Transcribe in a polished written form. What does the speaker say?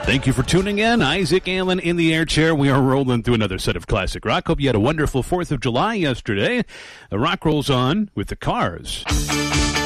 Thank you for tuning in. Isaac Allen in the air chair. We are rolling through another set of classic rock. Hope you had a wonderful 4th of July yesterday. The rock rolls on with the Cars.